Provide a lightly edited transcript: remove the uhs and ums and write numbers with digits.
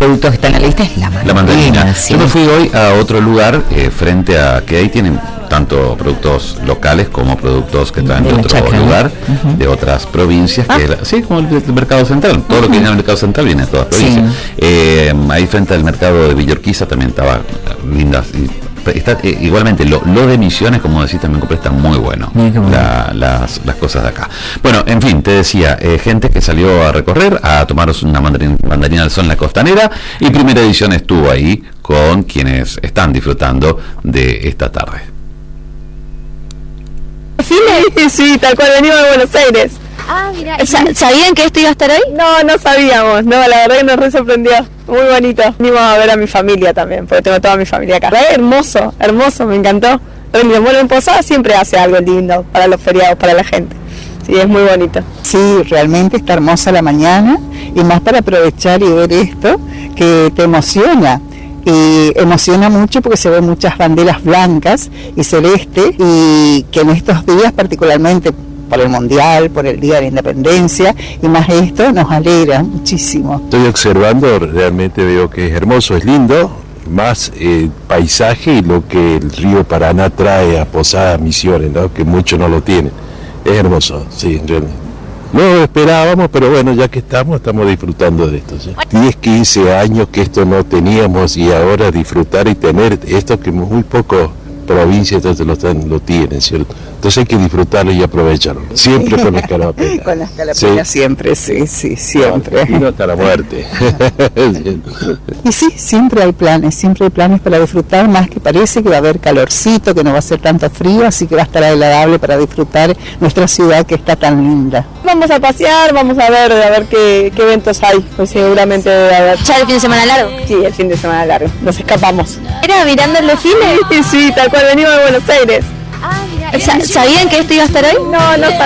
productos que están en la lista es la mandarina. Sí. Yo me fui hoy a otro lugar frente a que ahí tienen tanto productos locales como productos que traen de otro chacra, lugar, ¿no? de otras provincias, sí, como el mercado central, todo lo que viene al mercado central viene de todas las provincias. Ahí frente al mercado de Villa Urquiza también estaba lindas. Está, igualmente lo de Misiones, como decís, también compré, está muy bueno, las cosas de acá. Bueno, en fin, te decía, gente que salió a recorrer, a tomaros una mandarina al sol en la costanera, y Primera Edición estuvo ahí con quienes están disfrutando de esta tarde. Sí, tal cual, venimos de Buenos Aires. Ah, mira. ¿Sabían que esto iba a estar ahí? No sabíamos, la verdad que nos re sorprendió. Muy bonito. Venimos a ver a mi familia también, porque tengo toda mi familia acá. Hermoso, me encantó. Bueno, en Posada siempre hace algo lindo para los feriados, para la gente. Sí, es muy bonito. Sí, realmente está hermosa la mañana, y más para aprovechar y ver esto, que te emociona. Y emociona mucho porque se ven muchas banderas blancas y celeste, y que en estos días, particularmente por el Mundial, por el Día de la Independencia, y más esto, nos alegra muchísimo. Estoy observando, realmente veo que es hermoso, es lindo, más paisaje y lo que el río Paraná trae a Posadas Misiones, ¿no? Que muchos no lo tienen. Es hermoso, sí, realmente. No lo esperábamos, pero bueno, ya que estamos disfrutando de esto, ¿sí? 10, 15 años que esto no teníamos, y ahora disfrutar y tener esto que muy pocas provincias lo tienen, ¿cierto? Entonces hay que disfrutarlo y aprovecharlo. Siempre con la escalapela. Con la escalapela, ¿sí? Siempre, sí, siempre. Y no hasta la muerte. Y sí, siempre hay planes para disfrutar, más que parece que va a haber calorcito, que no va a ser tanto frío, así que va a estar agradable para disfrutar nuestra ciudad que está tan linda. Vamos a pasear, vamos a ver qué eventos hay, pues seguramente debe haber. ¿Ya el fin de semana largo? Sí, el fin de semana largo, nos escapamos. ¿Era mirando el desfile? Sí, tal cual, venimos de Buenos Aires. Ah, mira. ¿Sabían que esto iba a estar ahí? No